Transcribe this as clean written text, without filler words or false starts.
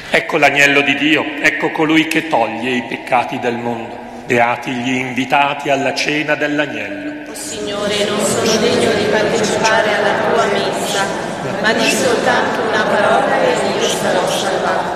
Ecco l'agnello di Dio, ecco colui che toglie i peccati del mondo. Beati gli invitati alla cena dell'agnello. O Signore, non sono degno di partecipare alla tua messa, ma di soltanto una parola e io sarò salvato.